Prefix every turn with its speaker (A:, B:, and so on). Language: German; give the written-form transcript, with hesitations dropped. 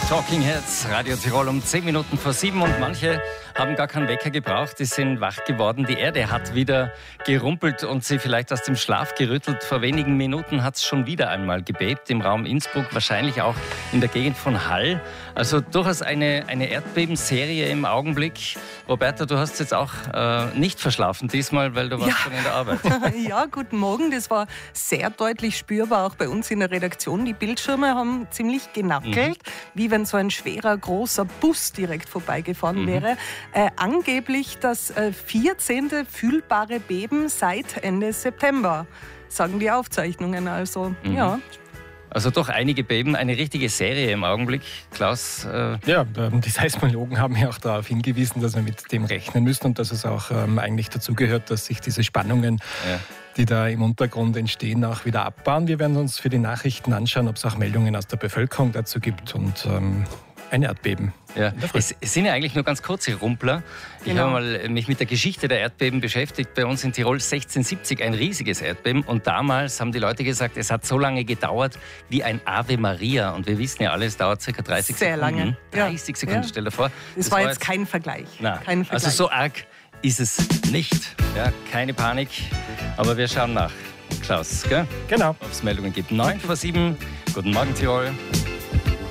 A: Talking Heads, Radio Tirol um 10 Minuten vor 7 und manche haben gar keinen Wecker gebraucht, die sind wach geworden. Die Erde hat wieder gerumpelt und sie vielleicht aus dem Schlaf gerüttelt. Vor wenigen Minuten hat es schon wieder einmal gebebt im Raum Innsbruck, wahrscheinlich auch in der Gegend von Hall. Also durchaus eine Erdbebenserie im Augenblick. Roberta, du hast jetzt auch nicht verschlafen diesmal, weil du warst schon in der Arbeit.
B: Ja, guten Morgen. Das war sehr deutlich spürbar, auch bei uns in der Redaktion. Die Bildschirme haben ziemlich genackelt, wie wenn so ein schwerer, großer Bus direkt vorbeigefahren wäre. Angeblich das 14. fühlbare Beben seit Ende September, sagen die Aufzeichnungen. Also, ja.
A: Also doch einige Beben, eine richtige Serie im Augenblick. Klaus?
C: Ja, die Seismologen haben ja auch darauf hingewiesen, dass wir mit dem rechnen müssen und dass es auch eigentlich dazugehört, dass sich diese Spannungen, die da im Untergrund entstehen, auch wieder abbauen. Wir werden uns für die Nachrichten anschauen, ob es auch Meldungen aus der Bevölkerung dazu gibt und ein Erdbeben.
A: Ja. Es sind ja eigentlich nur ganz kurze Rumpler. Ich habe mal mich mit der Geschichte der Erdbeben beschäftigt. Bei uns in Tirol 1670 ein riesiges Erdbeben. Und damals haben die Leute gesagt, es hat so lange gedauert wie ein Ave Maria. Und wir wissen ja alle, es dauert ca. 30 Sekunden. Sehr lange. 30 Sekunden, stell dir vor.
B: Das war jetzt kein Vergleich.
A: Kein Vergleich. Also so arg ist es nicht. Ja, keine Panik. Aber wir schauen nach. Klaus, gell?
C: Genau.
A: Ob es Meldungen gibt. 9 vor 7. Guten Morgen, Tirol.